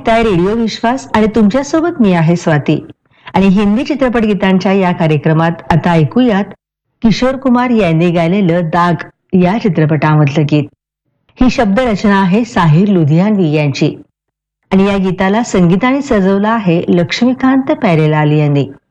ऐकताय रेडिओ विश्वास आणि तुमच्यासोबत मी आहे स्वाती. आणि हिंदी चित्रपट गीतांच्या या कार्यक्रमात आता ऐकूयात किशोर कुमार यांनी गायलेलं दाग या चित्रपटामधलं गीत. ही शब्दरचना आहे साहिर लुधियानवी यांची आणि या गीताला संगीताने सजवलं आहे लक्ष्मीकांत प्यारेलाल यांनी.